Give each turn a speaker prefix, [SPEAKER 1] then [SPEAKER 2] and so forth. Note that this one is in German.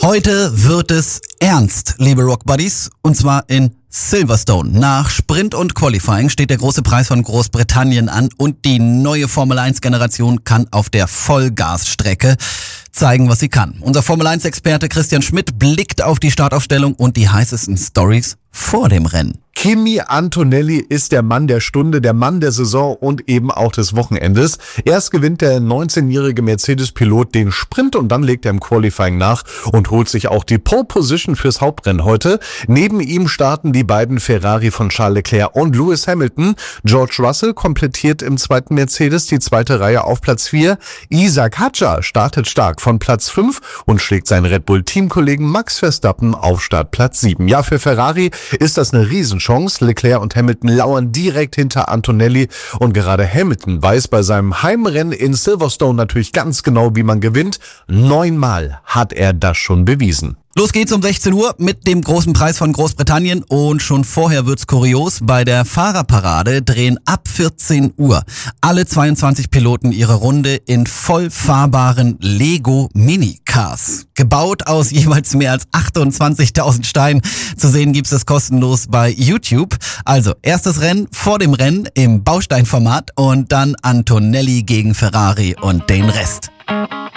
[SPEAKER 1] Heute wird es ernst, liebe Rock Buddies, und zwar in Silverstone. Nach Sprint und Qualifying steht der große Preis von Großbritannien an und die neue Formel-1-Generation kann auf der Vollgasstrecke zeigen, was sie kann. Unser Formel-1-Experte Christian Schmidt blickt auf die Startaufstellung und die heißesten Stories vor dem Rennen.
[SPEAKER 2] Kimi Antonelli ist der Mann der Stunde, der Mann der Saison und eben auch des Wochenendes. Erst gewinnt der 19-jährige Mercedes-Pilot den Sprint und dann legt er im Qualifying nach und holt sich auch die Pole Position fürs Hauptrennen heute. Neben ihm starten die beiden Ferrari von Charles Leclerc und Lewis Hamilton. George Russell komplettiert im zweiten Mercedes die zweite Reihe auf Platz 4. Isaac Hadjar startet stark von Platz 5 und schlägt seinen Red Bull-Teamkollegen Max Verstappen auf Startplatz 7. Ja, für Ferrari ist das eine Riesenchance. Leclerc und Hamilton lauern direkt hinter Antonelli und gerade Hamilton weiß bei seinem Heimrennen in Silverstone natürlich ganz genau, wie man gewinnt. 9-mal hat er das schon bewiesen.
[SPEAKER 1] Los geht's um 16 Uhr mit dem großen Preis von Großbritannien und schon vorher wird's kurios. Bei der Fahrerparade drehen ab 14 Uhr alle 22 Piloten ihre Runde in vollfahrbaren Lego Minicars. Gebaut aus jeweils mehr als 28.000 Steinen. Zu sehen gibt's es kostenlos bei YouTube. Also erstes Rennen vor dem Rennen im Bausteinformat und dann Antonelli gegen Ferrari und den Rest.